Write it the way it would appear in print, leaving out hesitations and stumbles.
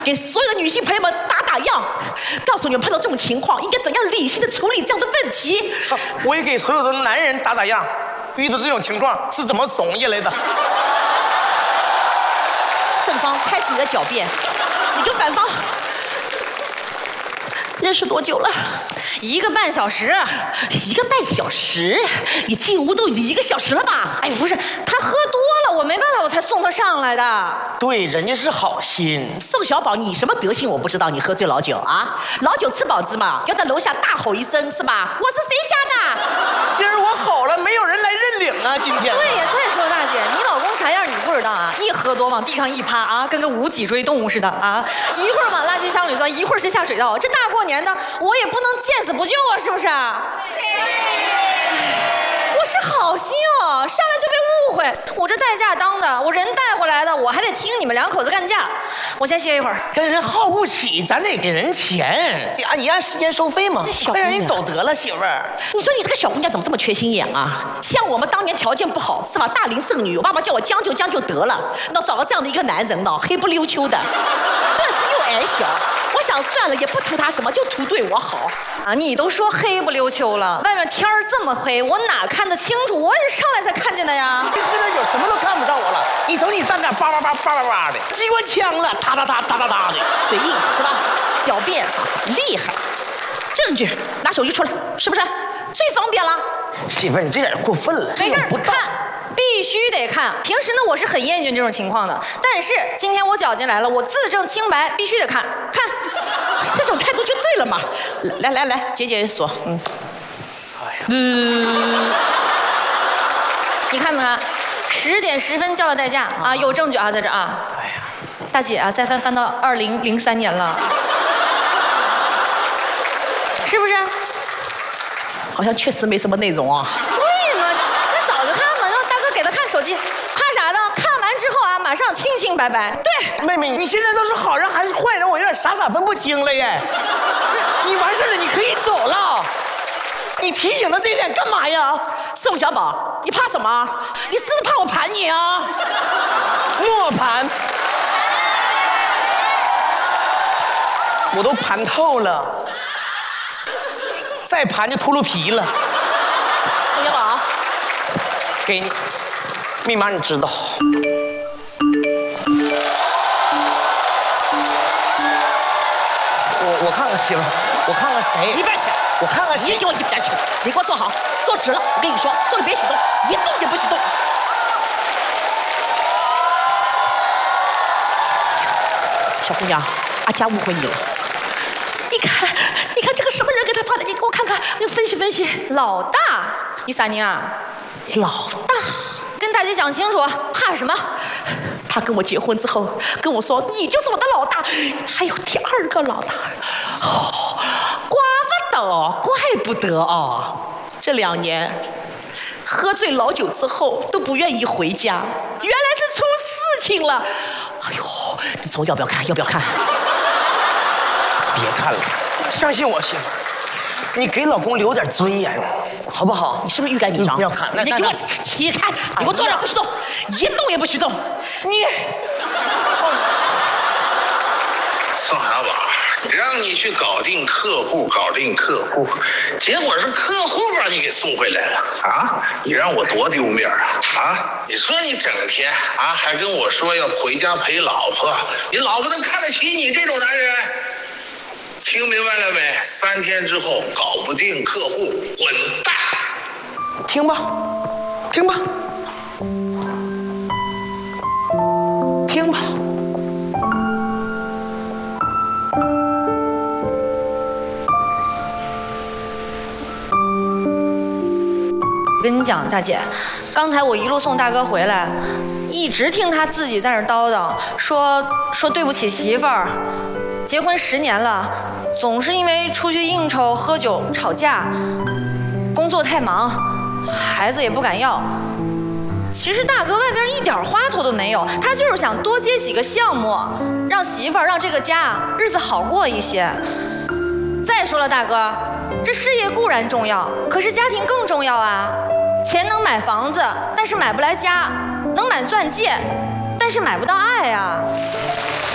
给所有的女性朋友们打样，告诉你们碰到这种情况应该怎样理性的处理这样的问题。 我也给所有的男人打样，遇到这种情况是怎么怂下来的。 正方开始你的狡辩，你跟反方认识多久了 ？1个半小时。 1个半小时？你进屋都1个小时了吧？ 哎，不是，他喝多了，我没办法，我才送他上来的。 对，人家是好心。 宋小宝，你什么德行我不知道，你喝醉老酒啊？老酒吃饱子嘛，要在楼下大吼一声是吧？我是谁家的？ 今儿我吼了，没有人来认领啊！今天。 对呀，再说大姐，你老公啥样你不知道啊？一喝多往地上一趴啊，跟个无脊椎动物似的啊！一会儿往垃圾箱里钻，一会儿是下水道。这大过年的，我也不能见死不救啊，是不是？我是好心哦，上来就被误会。我这代驾当的，我人带回来的，我还得听你们2口子干架。我先歇一会儿。 跟人耗不起，咱得给人钱，你按时间收费嘛。快让人走得了，媳妇儿。 你说你这个小姑娘怎么这么缺心眼啊？像我们当年条件不好是吧？大龄剩女，我爸爸叫我将就将就得了，那找了这样的一个男人呢，黑不溜秋的，个子又矮小。我想算了，也不图他什么，就图对我好啊！你都说黑不溜秋了，外面天儿这么黑，我哪看得清楚？我也是上来才看见的呀。 这边有什么都看不着我了。你瞅你站那叭叭叭叭叭叭的，机关枪了，哒哒哒哒哒哒的， 嘴硬是吧？狡辩厉害，证据拿手机出来，是不是？最方便了。 媳妇儿，你这点过分了。 没事，不看。必须得看。平时呢，我是很厌倦这种情况的，但是今天我搅进来了，我自证清白，必须得看。 这种态度就对了嘛。来，解锁。 你看没看？10点10分叫的代驾啊，有证据啊，在这啊。哎呀，大姐啊，再翻到2003年了，是不是？ 好像确实没什么内容啊。 手机怕啥呢？看完之后啊，马上清清白白。 对， 妹妹，你现在都是好人还是坏人？我有点傻分不清了耶。你完事了，你可以走了。你提醒他这点干嘛呀？ 宋小宝，你怕什么？你是不是怕我盘你啊？ 莫盘，我都盘透了，再盘就秃噜皮了。 宋小宝， 给你。密码你知道？我看看媳妇，我看看谁？ 一边去！ 我看看谁？ 你给我一边去！你给我坐好，坐直了。我跟你说，坐着别许动，一动也不许动。小姑娘，阿佳误会你了。你看这个什么人给他发的？你给我看看，你分析分析。 老大，你啥人啊？ 老大。 跟大姐讲清楚，怕什么？ 他跟我结婚之后跟我说，你就是我的老大，还有第2个老大。哦，怪不得啊！这2年喝醉老酒之后都不愿意回家，原来是出事情了。哎呦，你说要不要看？要不要看？ 别看了，相信我，媳妇儿，你给老公留点尊严。好不好？ 你是不是欲盖弥彰？ 不要看， 你给我起开！你给我坐着不许动，一动也不许动。你， 宋小宝，让你去搞定客户，结果是客户把你给送回来了啊！你让我多丢面啊！你说你整天啊还跟我说要回家陪老婆，你老婆能看得起你这种男人？听明白了没？3天之后搞不定客户，滚蛋！ 听吧，听吧，听吧。 我跟你讲，大姐，刚才我一路送大哥回来，一直听他自己在那儿叨叨，说对不起媳妇儿。结婚10年了，总是因为出去应酬、喝酒、吵架，工作太忙，孩子也不敢要。其实大哥外边一点花头都没有，他就是想多接几个项目，让媳妇儿、让这个家日子好过一些。再说了，大哥，这事业固然重要，可是家庭更重要啊。钱能买房子，但是买不来家；能买钻戒，但是买不到爱啊。